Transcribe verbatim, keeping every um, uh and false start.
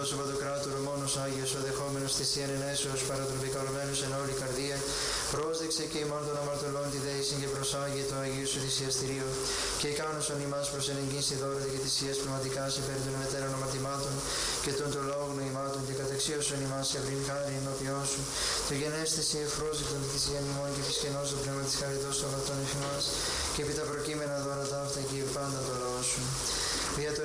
Ο Παντοκράτορο μόνος Άγιος, ο δεχόμενος θυσίαν ενέσεως παρατροπικαλωμένους εν όλη καρδία, πρόσδεξε και ημών των αμαρτωλών τη δέησιν και προσάγει το Αγίου σου θυσιαστηρίο, και κάνωσον ημάς προς ενεγγύσει δώρα και θυσίας πνευματικάς υπέρ των μετέρων αμαρτημάτων και των των λόγων νοημάτων, και καταξίωσον ημάς σε ευρύν χάρη ενώπιόν σου, το γενέσθεση ευπρόσδεκτον τη θυσίαν ημών και φυσκενός το πνεύμα της χαριτός των αγαθών εφημάς, και επί τα προκείμενα δώρα ταύτα και πάντα το λαό σου.